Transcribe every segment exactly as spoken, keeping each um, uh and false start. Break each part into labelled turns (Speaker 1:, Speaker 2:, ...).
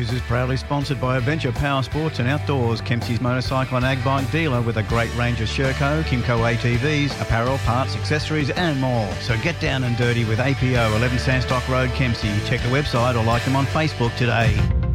Speaker 1: News is proudly sponsored by Adventure Power Sports and Outdoors, Kempsey's motorcycle and ag bike dealer with a great range of Sherco, Kimco A T Vs, apparel, parts, accessories and more. So get down and dirty with A P O, eleven Sandstock Road, Kempsey. Check the website or like them on Facebook today.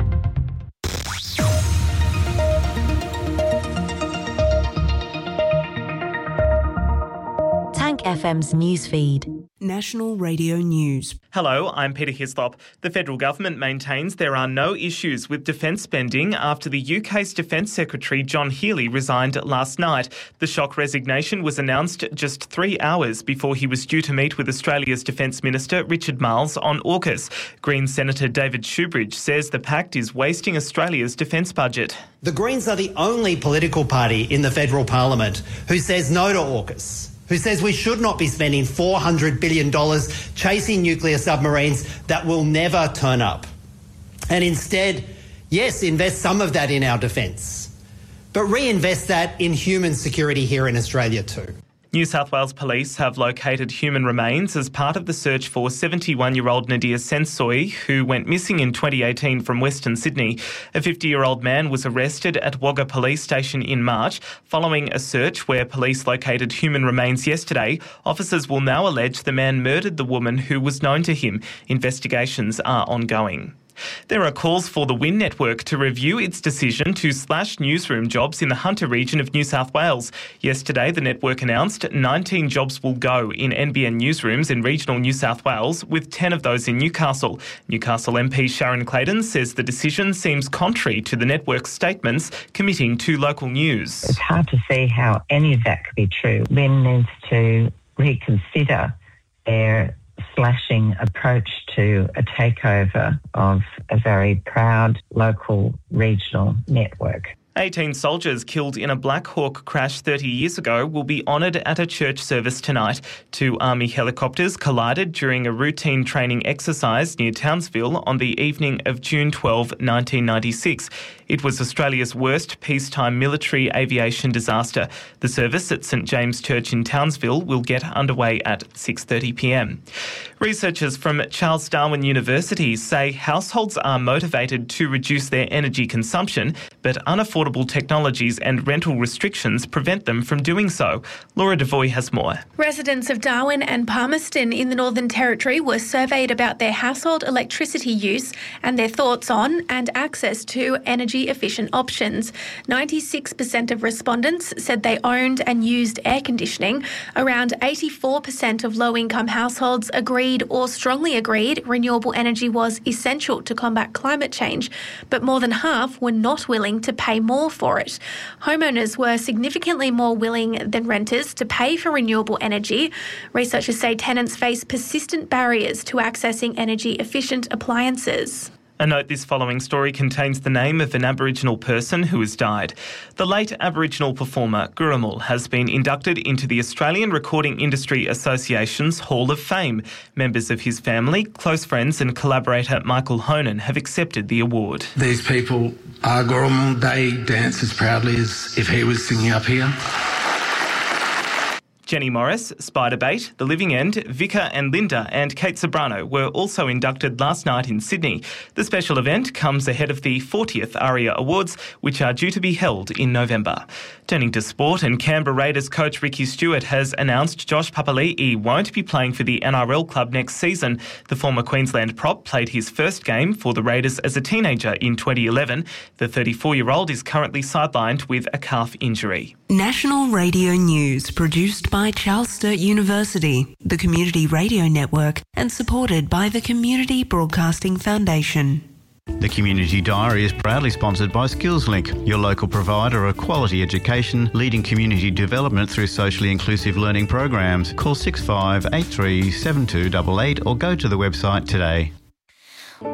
Speaker 2: Tank F M's newsfeed.
Speaker 3: National Radio News.
Speaker 4: Hello, I'm Peter Hislop. The federal government maintains there are no issues with defence spending after the U K's Defence Secretary John Healey resigned last night. The shock resignation was announced just three hours before he was due to meet with Australia's Defence Minister Richard Marles on AUKUS. Greens Senator David Shoebridge says the pact is wasting Australia's defence budget.
Speaker 5: The Greens are the only political party in the federal parliament who says no to AUKUS, who says we should not be spending four hundred billion dollars chasing nuclear submarines that will never turn up. And instead, yes, invest some of that in our defence, but reinvest that in human security here in Australia too.
Speaker 4: New South Wales Police have located human remains as part of the search for seventy-one-year-old Nadir Sensoy, who went missing in twenty eighteen from Western Sydney. A fifty-year-old man was arrested at Wagga Police Station in March following a search where police located human remains yesterday. Officers will now allege the man murdered the woman who was known to him. Investigations are ongoing. There are calls for the WIN network to review its decision to slash newsroom jobs in the Hunter region of New South Wales. Yesterday, the network announced nineteen jobs will go in N B N newsrooms in regional New South Wales, with ten of those in Newcastle. Newcastle M P Sharon Clayton says the decision seems contrary to the network's statements committing to local news.
Speaker 6: It's hard to see how any of that could be true. WIN needs to reconsider their slashing approach to a takeover of a very proud local regional network.
Speaker 4: eighteen soldiers killed in a Black Hawk crash thirty years ago will be honoured at a church service tonight. Two Army helicopters collided during a routine training exercise near Townsville on the evening of June twelfth, nineteen ninety-six. It was Australia's worst peacetime military aviation disaster. The service at St James Church in Townsville will get underway at six thirty p m. Researchers from Charles Darwin University say households are motivated to reduce their energy consumption, but unaffordable technologies and rental restrictions prevent them from doing so. Laura Devoy has more.
Speaker 7: Residents of Darwin and Palmerston in the Northern Territory were surveyed about their household electricity use and their thoughts on and access to energy-efficient options. ninety-six percent of respondents said they owned and used air conditioning. Around eighty-four percent of low-income households agreed or strongly agreed renewable energy was essential to combat climate change, but more than half were not willing to pay more for it. Homeowners were significantly more willing than renters to pay for renewable energy. Researchers say tenants face persistent barriers to accessing energy-efficient appliances.
Speaker 4: A note: this following story contains the name of an Aboriginal person who has died. The late Aboriginal performer Gurrumul has been inducted into the Australian Recording Industry Association's Hall of Fame. Members of his family, close friends and collaborator Michael Honan have accepted the award.
Speaker 8: These people are Gurrumul. They dance as proudly as if he was singing up here.
Speaker 4: Jenny Morris, Spiderbait, The Living End, Vika and Linda and Kate Sobrano were also inducted last night in Sydney. The special event comes ahead of the fortieth ARIA Awards, which are due to be held in November. Turning to sport, and Canberra Raiders coach Ricky Stewart has announced Josh Papali'i won't be playing for the N R L club next season. The former Queensland prop played his first game for the Raiders as a teenager in twenty eleven. The thirty-four-year-old is currently sidelined with a calf injury.
Speaker 3: National Radio News, produced by Charles Sturt University, the Community Radio Network, and supported by the Community Broadcasting Foundation.
Speaker 1: The Community Diary is proudly sponsored by SkillsLink, your local provider of quality education, leading community development through socially inclusive learning programs. Call six five eight three seven two eight eight or go to the website today.